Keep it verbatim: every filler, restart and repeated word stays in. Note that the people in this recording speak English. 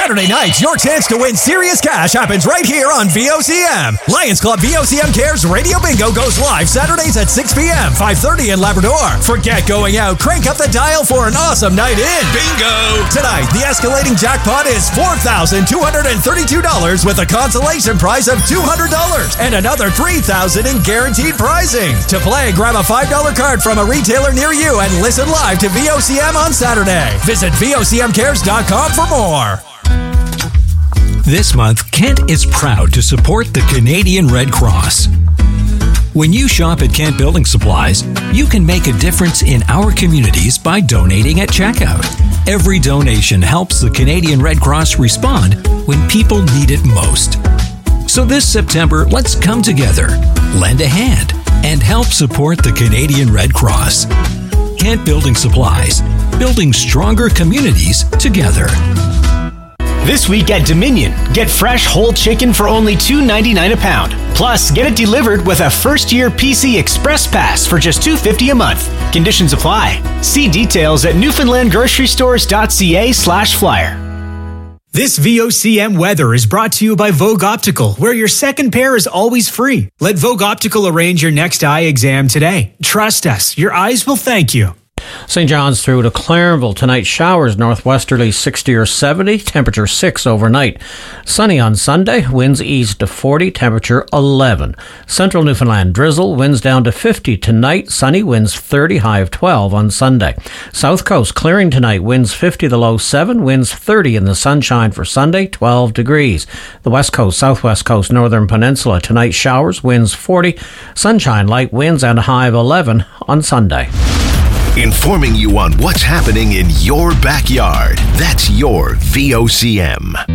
Saturday nights, your chance to win serious cash happens right here on V O C M. Lions Club V O C M Cares Radio Bingo goes live Saturdays at six p.m., five thirty in Labrador. Forget going out. Crank up the dial for an awesome night in. Bingo! Tonight, the escalating jackpot is four thousand two hundred thirty-two dollars with a consolation prize of two hundred dollars and another three thousand dollars in guaranteed prizing. To play, grab a five dollar card from a retailer near you and listen live to V O C M on Saturday. Visit V O C M cares dot com for more. This month, Kent is proud to support the Canadian Red Cross. When you shop at Kent Building Supplies, you can make a difference in our communities by donating at checkout. Every donation helps the Canadian Red Cross respond when people need it most. So this September, let's come together, lend a hand, and help support the Canadian Red Cross. Kent Building Supplies, building stronger communities together. This week at Dominion, get fresh whole chicken for only two dollars and ninety-nine cents a pound. Plus, get it delivered with a first-year P C Express Pass for just two dollars and fifty cents a month. Conditions apply. See details at newfoundland grocery stores dot c a slash flyer. This V O C M weather is brought to you by Vogue Optical, where your second pair is always free. Let Vogue Optical arrange your next eye exam today. Trust us, your eyes will thank you. Saint John's through to Clarenville. Tonight, showers northwesterly sixty or seventy, temperature six overnight. Sunny on Sunday, winds east to forty, temperature eleven. Central Newfoundland, drizzle, winds down to fifty tonight. Sunny, winds thirty, high of twelve on Sunday. South Coast, clearing tonight, winds fifty, the low seven, winds thirty in the sunshine for Sunday, twelve degrees. The West Coast, Southwest Coast, Northern Peninsula, tonight, showers, winds forty, sunshine, light winds, and a high of eleven on Sunday. Informing you on what's happening in your backyard. That's your V O C M.